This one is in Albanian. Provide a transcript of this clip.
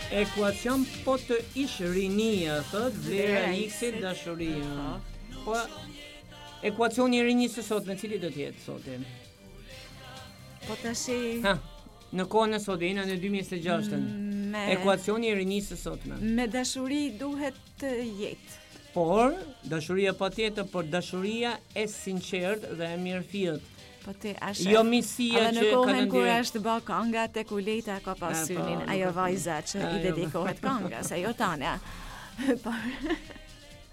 Ekuacion po të ish rinia, thot Vlera X dashuria. Po ekuacioni i rinisë së sotme cili do të jetë sot? Po tash në kohën e sotme, jena në 2026-ën. Ekuacioni i rinisë së sotme. Me dashuri duhet të jetë. Por dashuria patjetër, por dashuria e sinqertë dhe e mirëfillt. Po ti ashe. Jo misia që në kohën kur është bë kënga te kuleta ka pas synin, ajo vajza që i dedikohet këngës, ajo Tania.